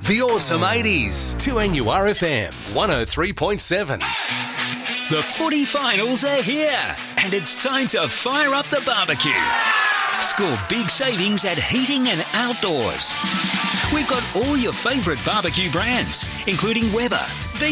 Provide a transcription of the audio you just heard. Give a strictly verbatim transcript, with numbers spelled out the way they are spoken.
The Awesome eighties. two N U R F M, one oh three point seven. The footy finals are here, and it's time to fire up the barbecue. Score big savings at Heating and Outdoors. We've got all your favourite barbecue brands, including Weber,